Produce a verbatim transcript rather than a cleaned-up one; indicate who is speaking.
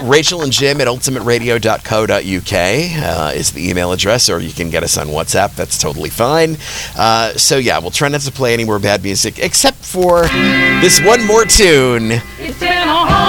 Speaker 1: Rachel and Jim at ultimate radio dot co dot U K uh, is the email address, or you can get us on WhatsApp. That's totally fine. Uh, so, yeah, we'll try not to play any more bad music, except for this one more tune.
Speaker 2: It's been a